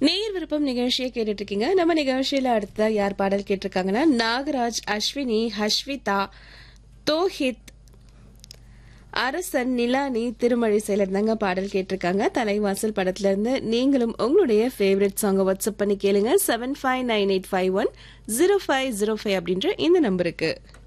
நேர் விருப்பம் நிகழ்ச்சியை கேட்டுட்டு இருக்கீங்க. நம்ம நிகழ்ச்சியில அடுத்த யார் பாடல் கேட்டிருக்காங்கன்னா நாகராஜ், அஸ்வினி, ஹஷ்விதா, தோஹித், அரசன், நிலானி, திருமழிசையில இருந்தாங்க பாடல் கேட்டிருக்காங்க. தலைவாசல் படத்துல இருந்து. நீங்களும் உங்களுடைய ஃபேவரட் சாங்கை வாட்ஸ்அப் பண்ணி கேளுங்க. 7598510505 அப்படின்ற இந்த நம்பருக்கு.